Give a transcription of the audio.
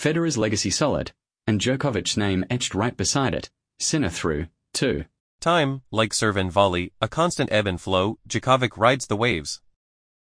Federer's legacy solid, and Djokovic's name etched right beside it, Sinner through, too. Time, like serve and volley, a constant ebb and flow, Djokovic rides the waves.